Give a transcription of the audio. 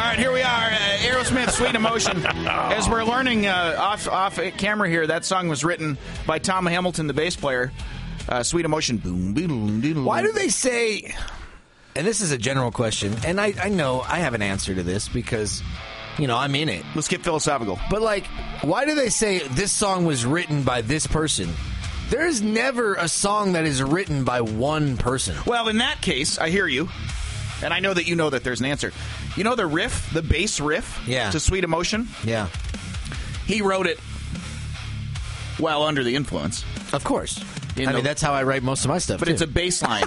right, here we are. Aerosmith, Sweet Emotion. As we're learning off camera here, that song was written by Tom Hamilton, the bass player. Sweet Emotion. Boom, boom, boom. Why do they say, and this is a general question, and I know I have an answer to this because, I'm in it. Let's get philosophical. But, why do they say this song was written by this person? There's never a song that is written by one person. Well, in that case, I hear you. And I know that you know that there's an answer. You know the riff, the bass riff to Sweet Emotion? Yeah. He wrote it while under the influence. Of course. That's how I write most of my stuff, But too. It's a bass line.